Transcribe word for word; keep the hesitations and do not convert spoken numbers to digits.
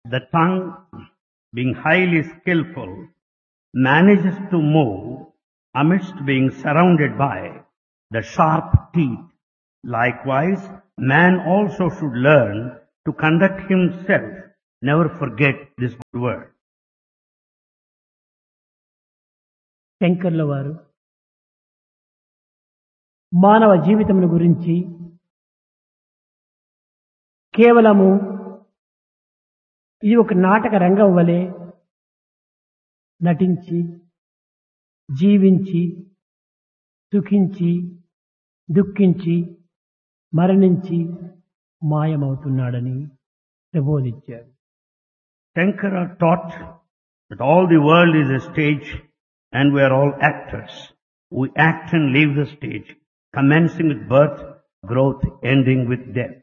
The tongue, being highly skillful, manages to move amidst being surrounded by the sharp teeth. Likewise, man also should learn to conduct himself. Never forget this good word. శంకర్ల వారు మానవ జీవితమును గురించి కేవలము ఇది ఒక నాటక రంగం వలె నటించి జీవించి సుఖించి దుఃఖించి మరణించి మాయమవుతున్నాడని ప్రబోధించారు. Shankara taught that all the world is a stage and we are all actors. We act and leave the stage, commencing with birth, growth, ending with death.